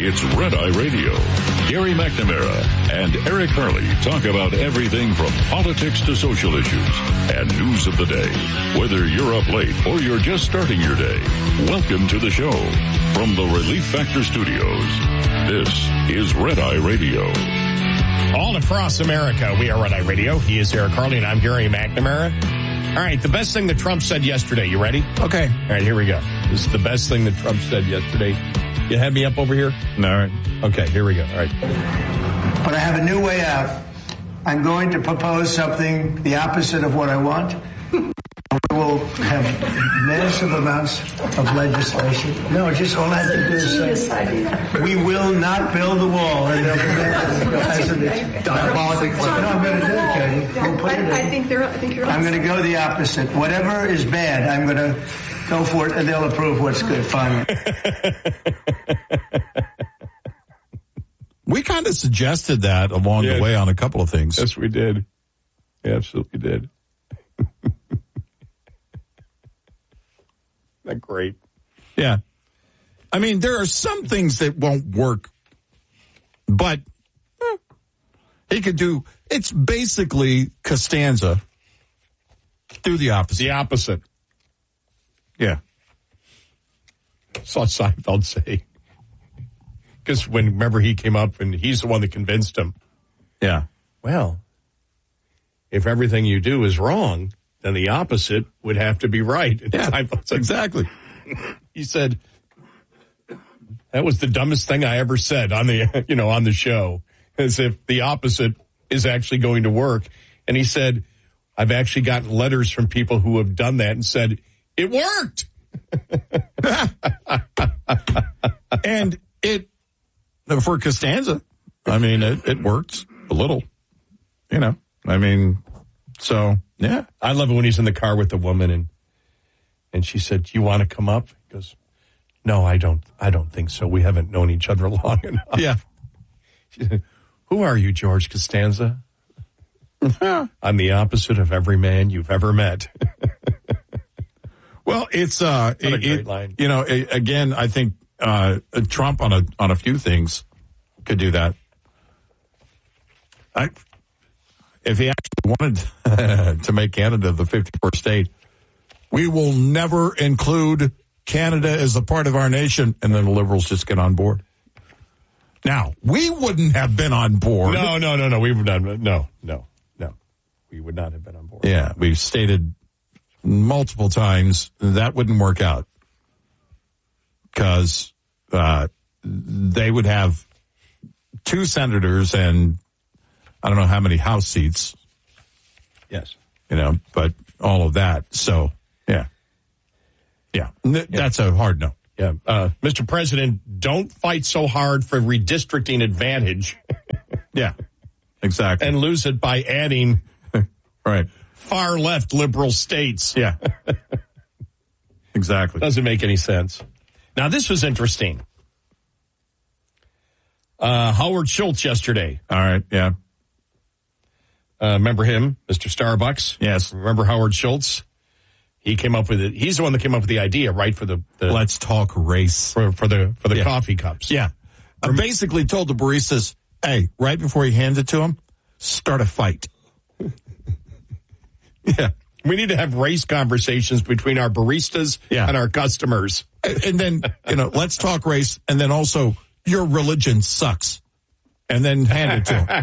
It's Red Eye Radio. Gary McNamara and Eric Hurley talk about everything from politics to social issues and news of the day. Whether you're up late or you're just starting your day, welcome to the show. From the Relief Factor Studios, this is Red Eye Radio. All across America, we are Red Eye Radio. He is Eric Hurley, and I'm Gary McNamara. All right, the best thing that Trump said yesterday. You ready? Okay. All right, here we go. This is the best thing that Trump said yesterday. You have me up over here? All right. Okay, here we go. All right. But I have a new way out. I'm going to propose something the opposite of what I want. We will have massive amounts of legislation. No, just all I have to do is say, we will not build the wall. And they'll be diabolical. No, I'm going to do it, Katie. We'll put it in. I think you're I'm going to go the opposite. Whatever is bad, I'm going to go for it, and they'll approve what's good. Fine. We kind of suggested that along the way on a couple of things. Yes, we did. We absolutely did. Isn't that great? Yeah. I mean, there are some things that won't work, but he could do, it's basically Costanza. Do the opposite. The opposite. Yeah. Saw Seinfeld say. Because remember he came up and he's the one that convinced him. Yeah. Well, if everything you do is wrong, then the opposite would have to be right. And Yeah, Seinfeld said, exactly. He said, that was the dumbest thing I ever said on the, on the show, as if the opposite is actually going to work. And he said, I've actually gotten letters from people who have done that and said, it worked. And for Costanza, I mean, it works a little, I mean, so, yeah. I love it when he's in the car with the woman and she said, do you want to come up? He goes, no, I don't think so. We haven't known each other long enough. Yeah. She said, who are you, George Costanza? I'm the opposite of every man you've ever met. Well, it's a great line. Again, I think Trump on a few things could do that. If he actually wanted to make Canada the 51st state, we will never include Canada as a part of our nation, and then the liberals just get on board. Now, we wouldn't have been on board. No. We would not. No. We would not have been on board. Yeah, we've stated multiple times that wouldn't work out because they would have 2 senators and I don't know how many House seats. Yes. But all of that. So, yeah. That's a hard no. Yeah. Mr. President, don't fight so hard for redistricting advantage. Yeah, exactly. And lose it by adding right. far left liberal states. Yeah. Exactly. Doesn't make any sense. Now, this was interesting. Howard Schultz yesterday. All right, yeah. Remember him, Mr. Starbucks? Yes. Remember Howard Schultz? He came up with it. He's the one that came up with the idea, right? For the let's talk race for the coffee cups. Yeah. I basically told the baristas, hey, right before you hand it to them, start a fight. Yeah. We need to have race conversations between our baristas and our customers. And then, let's talk race. And then also, your religion sucks. And then hand it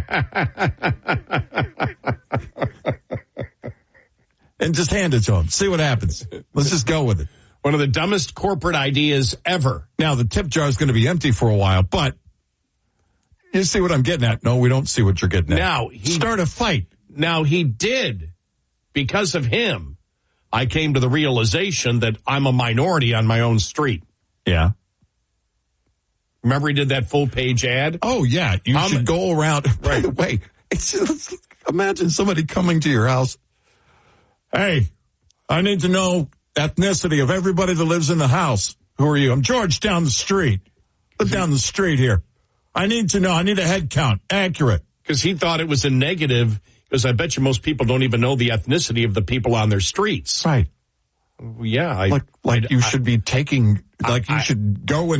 to them. And just hand it to them. See what happens. Let's just go with it. One of the dumbest corporate ideas ever. Now, the tip jar is going to be empty for a while, but you see what I'm getting at? No, we don't see what you're getting at. Now, start a fight. Now, he did. Because of him, I came to the realization that I'm a minority on my own street. Yeah. Remember he did that full-page ad? Oh, yeah. You should go around. Right. By the way, imagine somebody coming to your house. Hey, I need to know ethnicity of everybody that lives in the house. Who are you? I'm George down the street. Live down the street here. I need to know. I need a head count. Accurate. Because he thought it was a negative, because I bet you most people don't even know the ethnicity of the people on their streets. Right. Yeah. You should be taking, you should go and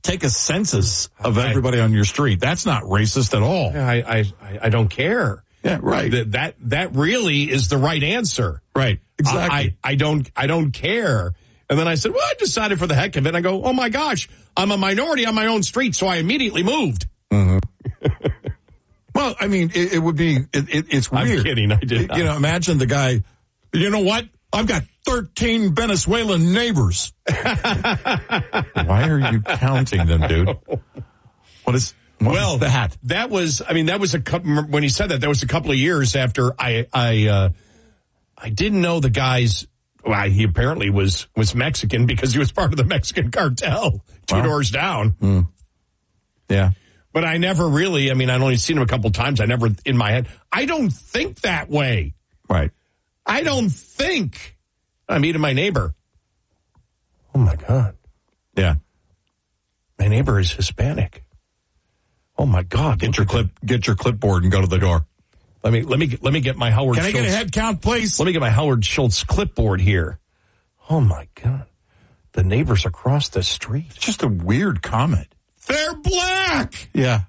take a census of everybody on your street. That's not racist at all. I don't care. Yeah, right. That really is the right answer. Right. Exactly. I don't care. And then I said, well, I decided for the heck of it. And I go, oh my gosh, I'm a minority on my own street, so I immediately moved. Mm-hmm. Well, I mean, it would be, it's weird. I'm kidding, I did not. You know, imagine the guy, you know what? I've got 13 Venezuelan neighbors. Why are you counting them, dude? What is that? That was a couple, when he said that was a couple of years after I didn't know the guy's, well, he apparently was Mexican because he was part of the Mexican cartel two doors down. Mm. Yeah. But I never really, I'd only seen him a couple times. I never, in my head, I don't think that way. Right. I don't think. I'm meeting my neighbor. Oh my God. Yeah. My neighbor is Hispanic. Oh my God. Get your clipboard and go to the door. Let me get my Howard Schultz. Can I get a head count, please? Let me get my Howard Schultz clipboard here. Oh my God. The neighbors across the street. It's just a weird comment. They're black. Yeah.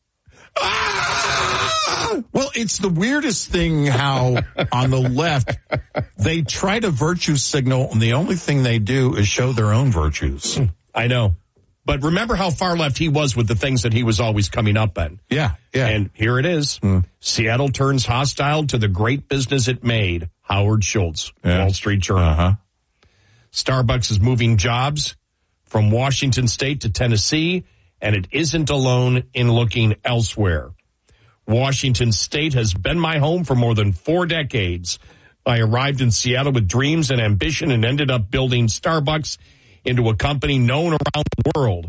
Ah! Well, it's the weirdest thing how on the left they try to virtue signal and the only thing they do is show their own virtues. I know. But remember how far left he was with the things that he was always coming up in. Yeah, yeah. And here it is. Seattle turns hostile to the great business it made. Howard Schultz, Wall Street Journal. Uh-huh. Starbucks is moving jobs from Washington State to Tennessee, and it isn't alone in looking elsewhere. Washington State has been my home for more than 4 decades. I arrived in Seattle with dreams and ambition and ended up building Starbucks into a company known around the world.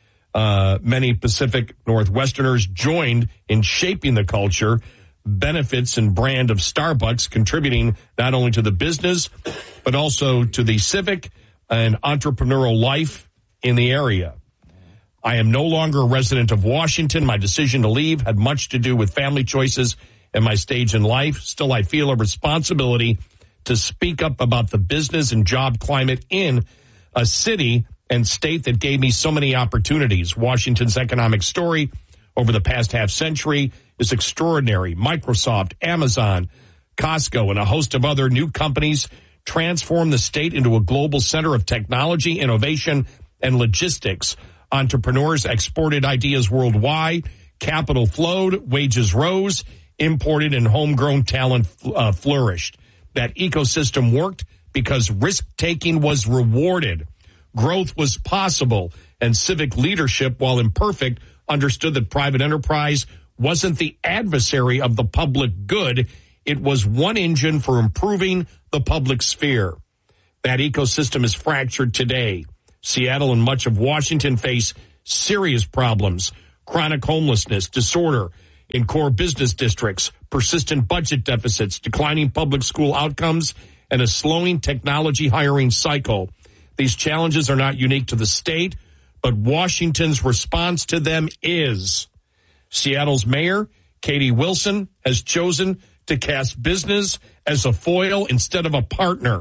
Many Pacific Northwesterners joined in shaping the culture, benefits, and brand of Starbucks, contributing not only to the business, but also to the civic and entrepreneurial life in the area. I am no longer a resident of Washington. My decision to leave had much to do with family choices and my stage in life. Still, I feel a responsibility to speak up about the business and job climate in a city and state that gave me so many opportunities. Washington's economic story over the past half century is extraordinary. Microsoft, Amazon, Costco, and a host of other new companies transformed the state into a global center of technology, innovation, and logistics. Entrepreneurs exported ideas worldwide, capital flowed, wages rose, imported and homegrown talent flourished. That ecosystem worked because risk-taking was rewarded. Growth was possible, and civic leadership, while imperfect, understood that private enterprise wasn't the adversary of the public good. It was one engine for improving the public sphere. That ecosystem is fractured today. Seattle and much of Washington face serious problems: chronic homelessness, disorder in core business districts, persistent budget deficits, declining public school outcomes, and a slowing technology hiring cycle. These challenges are not unique to the state, but Washington's response to them is. Seattle's mayor, Katie Wilson, has chosen to cast business as a foil instead of a partner.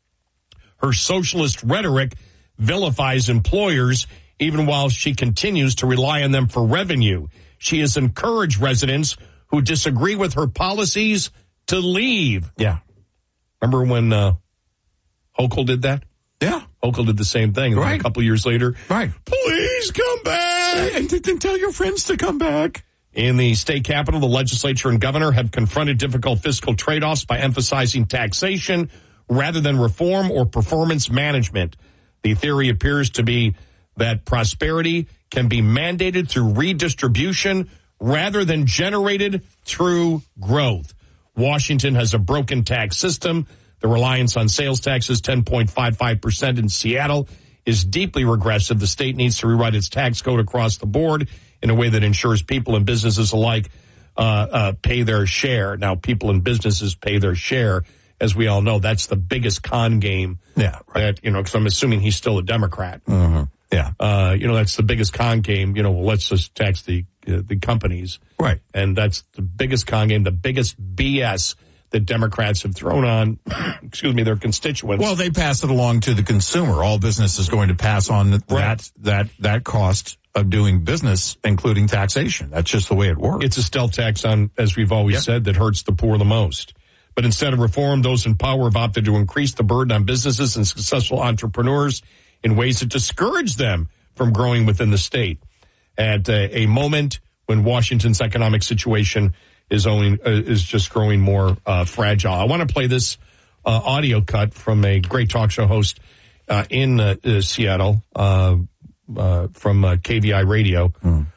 Her socialist rhetoric vilifies employers, even while she continues to rely on them for revenue. She has encouraged residents who disagree with her policies to leave. Yeah. Remember when Hochul did that? Yeah. Hochul did the same thing. Right. A couple years later, right. Please come back. And tell your friends to come back. In the state capital, the legislature and governor have confronted difficult fiscal trade-offs by emphasizing taxation rather than reform or performance management. The theory appears to be that prosperity can be mandated through redistribution rather than generated through growth. Washington has a broken tax system. The reliance on sales taxes, 10.55% in Seattle, is deeply regressive. The state needs to rewrite its tax code across the board in a way that ensures people and businesses alike pay their share. Now, people and businesses pay their share. As we all know, that's the biggest con game. Yeah, right. That, because I'm assuming he's still a Democrat. Mm-hmm. Yeah. That's the biggest con game. Let's just tax the companies. Right. And that's the biggest con game, the biggest BS that Democrats have thrown on, their constituents. Well, they pass it along to the consumer. All business is going to pass on that cost of doing business, including taxation. That's just the way it works. It's a stealth tax on, as we've always said, that hurts the poor the most. But instead of reform, those in power have opted to increase the burden on businesses and successful entrepreneurs in ways that discourage them from growing within the state. At a moment when Washington's economic situation is just growing more fragile. I want to play this audio cut from a great talk show host in Seattle from KVI Radio.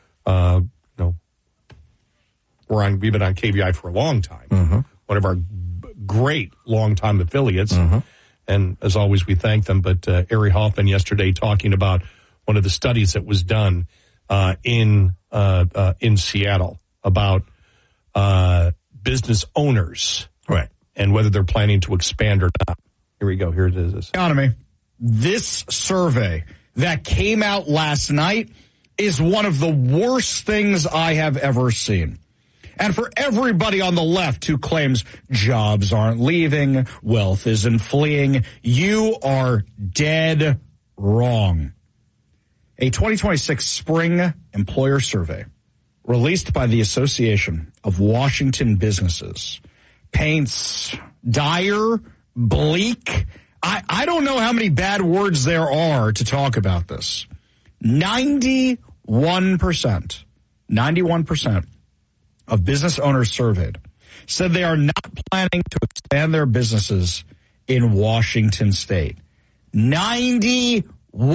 We've been on KVI for a long time. Mm-hmm. One of our great long-time affiliates. Mm-hmm. And as always, we thank them. But Ari Hoffman yesterday talking about one of the studies that was done in Seattle about business owners, right, and whether they're planning to expand or not. Here we go. Here it is. Economy. This survey that came out last night is one of the worst things I have ever seen. And for everybody on the left who claims jobs aren't leaving, wealth isn't fleeing, you are dead wrong. A 2026 spring employer survey released by the Association of Washington Businesses paints dire, bleak. I don't know how many bad words there are to talk about this. 91% of business owners surveyed said they are not planning to expand their businesses in Washington state. 91%.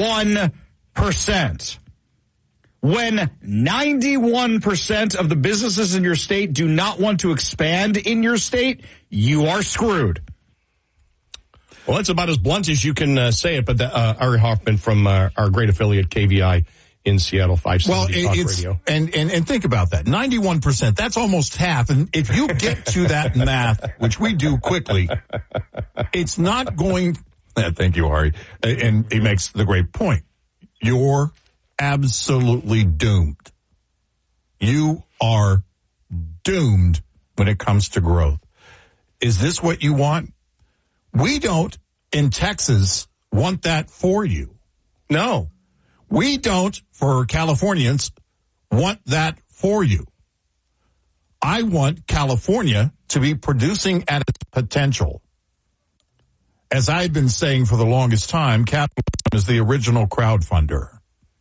When 91% of the businesses in your state do not want to expand in your state, you are screwed. Well, that's about as blunt as you can say it, but Ari Hoffman from our great affiliate KVI in Seattle, 570 Talk Radio. And think about that. 91%, that's almost half. And if you get to that math, which we do quickly, it's not going... Thank you, Ari. And he makes the great point. You're absolutely doomed. You are doomed when it comes to growth. Is this what you want? We don't, in Texas, want that for you. No. We don't, for Californians, want that for you. I want California to be producing at its potential. As I've been saying for the longest time, capitalism is the original crowdfunder.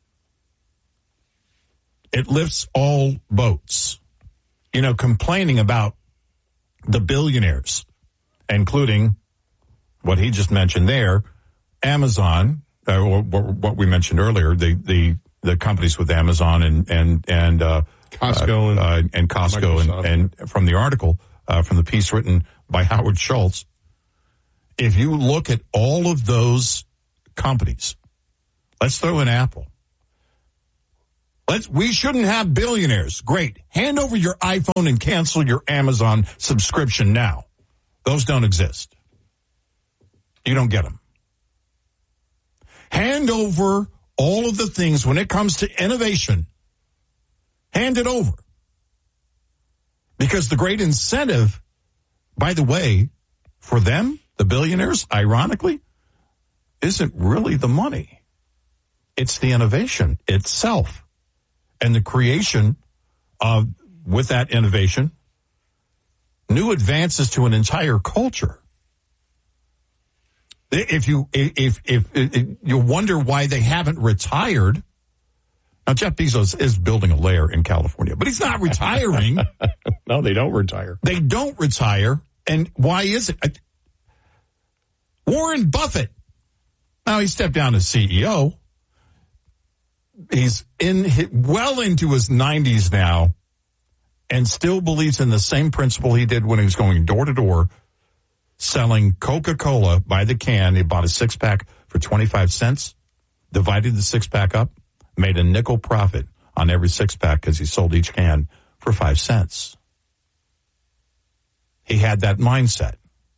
It lifts all boats. You know, complaining about the billionaires, including what he just mentioned there, Amazon, or what we mentioned earlier, the companies with Amazon and Costco and Costco and from the article, from the piece written by Howard Schultz. If you look at all of those companies, let's throw in Apple. We shouldn't have billionaires. Great. Hand over your iPhone and cancel your Amazon subscription now. Those don't exist. You don't get them. Hand over all of the things when it comes to innovation. Hand it over. Because the great incentive, by the way, for them, the billionaires, ironically, isn't really the money. It's the innovation itself. And the creation of, with that innovation, new advances to an entire culture. If you wonder why they haven't retired. Now, Jeff Bezos is building a lair in California, but he's not retiring. No, they don't retire. They don't retire. And why is it? Warren Buffett. Now, he stepped down as CEO. He's well into his 90s now and still believes in the same principle he did when he was going door to door selling Coca-Cola by the can. He bought a six-pack for 25 cents, divided the six-pack up, made a nickel profit on every six-pack because he sold each can for 5 cents. He had that mindset.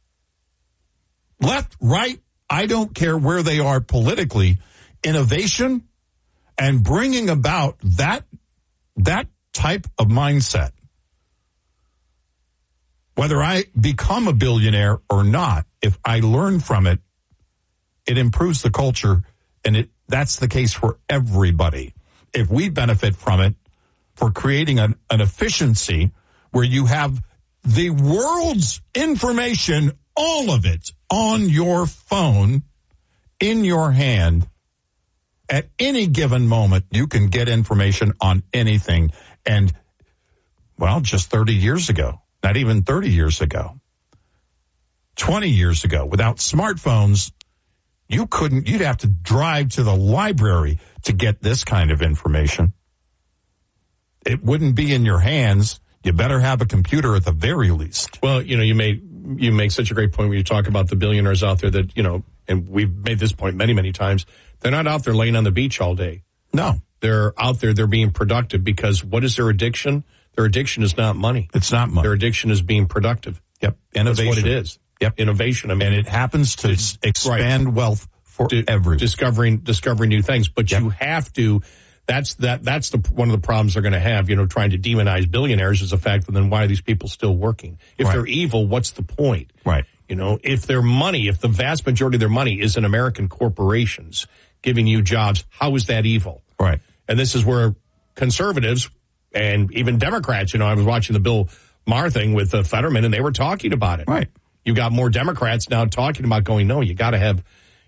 Left, right, I don't care where they are politically, innovation and bringing about that type of mindset Whether I become a billionaire or not, if I learn from it, it improves the culture, and that's the case for everybody. If we benefit from it for creating an efficiency where you have the world's information, all of it, on your phone, in your hand, at any given moment, you can get information on anything. And, well, just 30 years ago, not even 30 years ago, 20 years ago, without smartphones, you'd have to drive to the library to get this kind of information. It wouldn't be in your hands. You better have a computer at the very least. Well, you make such a great point when you talk about the billionaires out there that, and we've made this point many, many times. They're not out there laying on the beach all day. No. They're out there, they're being productive because what is their addiction? Their addiction is not money. It's not money. Their addiction is being productive. Yep. Innovation. That's what it is. Yep. Innovation. I mean, and it happens to expand wealth for everyone. Discovering new things. But you have to, that's one of the problems they're going to have, trying to demonize billionaires is the fact that then why are these people still working? If they're evil, what's the point? Right. If their money, if the vast majority of their money is in American corporations giving you jobs, how is that evil? Right. And this is where conservatives and even Democrats, I was watching the Bill Maher thing with Fetterman and they were talking about it. Right. You got more Democrats now talking about going, no, you got to have,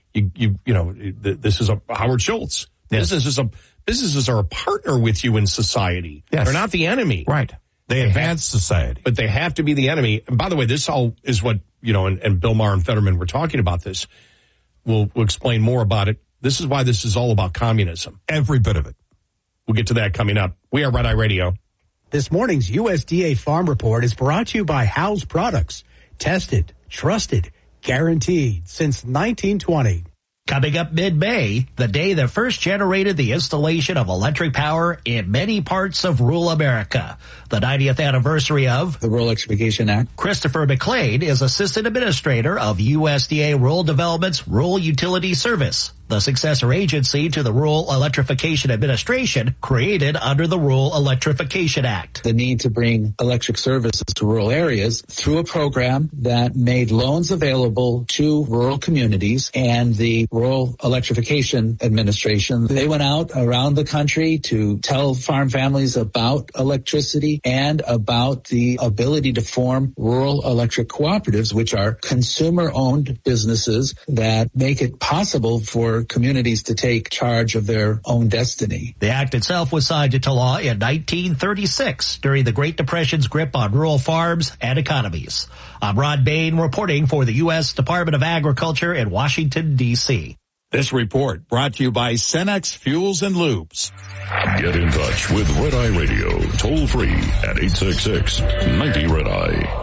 this is a Howard Schultz. Yes. Businesses are a partner with you in society. Yes. They're not the enemy. Right. They advance society. But they have to be the enemy. And by the way, this all is what, and Bill Maher and Fetterman were talking about this. We'll explain more about it. This is why this is all about communism. Every bit of it. We'll get to that coming up. We are Red Eye Radio. This morning's USDA Farm Report is brought to you by House Products. Tested, trusted, guaranteed since 1920. Coming up mid-May, the day that first generated the installation of electric power in many parts of rural America. The 90th anniversary of the Rural Electrification Act. Christopher McLean is Assistant Administrator of USDA Rural Development's Rural Utility Service, the successor agency to the Rural Electrification Administration created under the Rural Electrification Act. The need to bring electric services to rural areas through a program that made loans available to rural communities, and the Rural Electrification Administration, they went out around the country to tell farm families about electricity and about the ability to form rural electric cooperatives, which are consumer-owned businesses that make it possible for communities to take charge of their own destiny. The act itself was signed into law in 1936 during the Great Depression's grip on rural farms and economies. I'm Rod Bain reporting for the U.S. Department of Agriculture in Washington, D.C. This report brought to you by Cenex Fuels and Lubes. Get in touch with Red Eye Radio, toll free at 866-90-RED-EYE.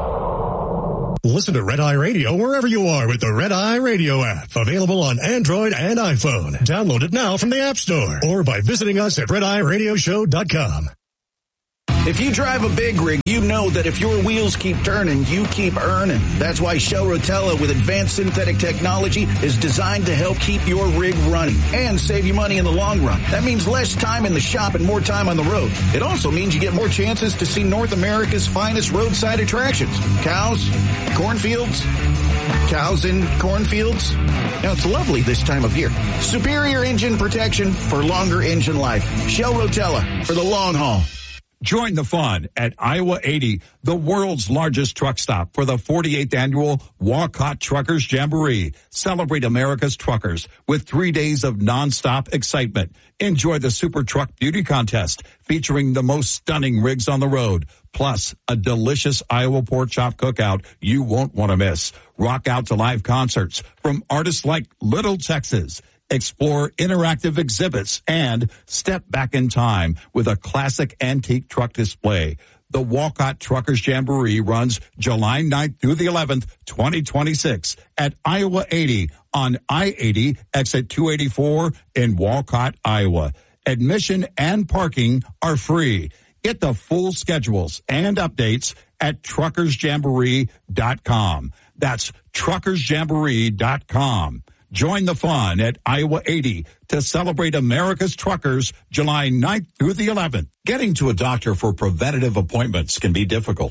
Listen to Red Eye Radio wherever you are with the Red Eye Radio app. Available on Android and iPhone. Download it now from the App Store or by visiting us at RedEyeRadioshow.com. If you drive a big rig, you know that if your wheels keep turning, you keep earning. That's why Shell Rotella with advanced synthetic technology is designed to help keep your rig running and save you money in the long run. That means less time in the shop and more time on the road. It also means you get more chances to see North America's finest roadside attractions. Cows, cornfields, cows in cornfields. Now, it's lovely this time of year. Superior engine protection for longer engine life. Shell Rotella for the long haul. Join the fun at Iowa 80, the world's largest truck stop, for the 48th annual Walcott Truckers Jamboree. Celebrate America's truckers with 3 days of nonstop excitement. Enjoy the Super Truck Beauty Contest featuring the most stunning rigs on the road, plus a delicious Iowa pork chop cookout you won't want to miss. Rock out to live concerts from artists like Little Texas. Explore interactive exhibits and step back in time with a classic antique truck display. The Walcott Truckers Jamboree runs July 9th through the 11th, 2026 at Iowa 80 on I-80 exit 284 in Walcott, Iowa. Admission and parking are free. Get the full schedules and updates at truckersjamboree.com. That's truckersjamboree.com. Join the fun at Iowa 80 to celebrate America's truckers July 9th through the 11th. Getting to a doctor for preventative appointments can be difficult.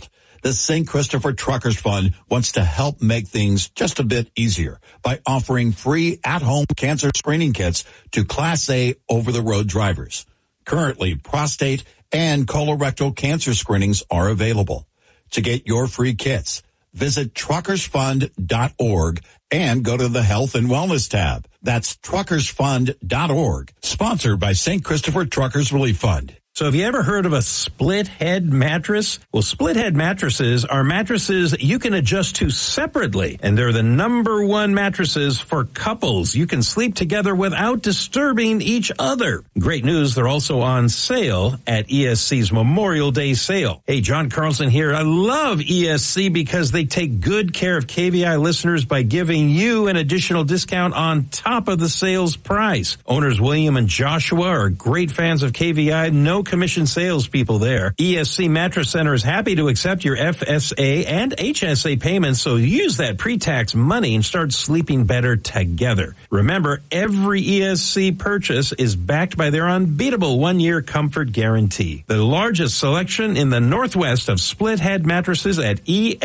The St. Christopher Truckers Fund wants to help make things just a bit easier by offering free at-home cancer screening kits to Class A over-the-road drivers. Currently, prostate and colorectal cancer screenings are available. To get your free kits, visit truckersfund.org and go to the Health and Wellness tab. That's truckersfund.org, sponsored by St. Christopher Truckers Relief Fund. So have you ever heard of a split head mattress? Well, split head mattresses are mattresses you can adjust to separately, and they're the #1 mattresses for couples. You can sleep together without disturbing each other. Great news, they're also on sale at ESC's Memorial Day sale. Hey, John Carlson here. I love ESC because they take good care of KVI listeners by giving you an additional discount on top of the sales price. Owners William and Joshua are great fans of KVI. No commission salespeople there. ESC Mattress Center is happy to accept your FSA and HSA payments, so use that pre-tax money and start sleeping better together. Remember, every ESC purchase is backed by their unbeatable 1-year comfort guarantee. The largest selection in the Northwest of split head mattresses at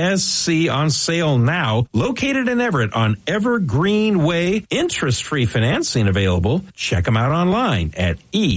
ESC on sale now. Located in Everett on Evergreen Way. Interest-free financing available. Check them out online at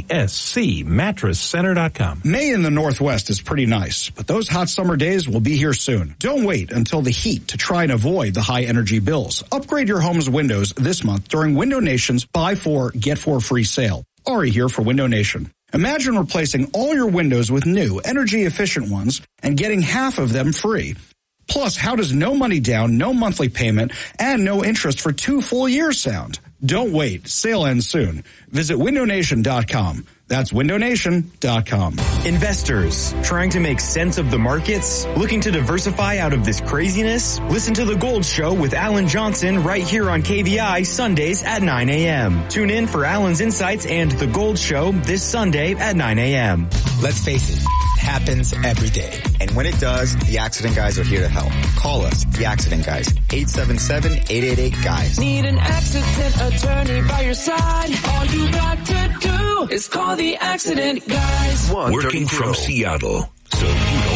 ESCMattressCenter.com. May in the Northwest is pretty nice, but those hot summer days will be here soon. Don't wait until the heat to try and avoid the high energy bills. Upgrade your home's windows this month during Window Nation's Buy 4, Get 4 free sale. Ari here for Window Nation. Imagine replacing all your windows with new, energy-efficient ones and getting half of them free. Plus, how does no money down, no monthly payment, and no interest for 2 full years sound? Don't wait. Sale ends soon. Visit windownation.com. That's windownation.com. Investors trying to make sense of the markets? Looking to diversify out of this craziness? Listen to The Gold Show with Alan Johnson right here on KVI Sundays at 9 a.m. Tune in for Alan's insights and The Gold Show this Sunday at 9 a.m. Let's face it, it happens every day. And when it does, the Accident Guys are here to help. Call us, the Accident Guys, 877-888-GUYS. Need an accident attorney by your side? All you got to do is call the Accident Guys. Working from Seattle, so you don't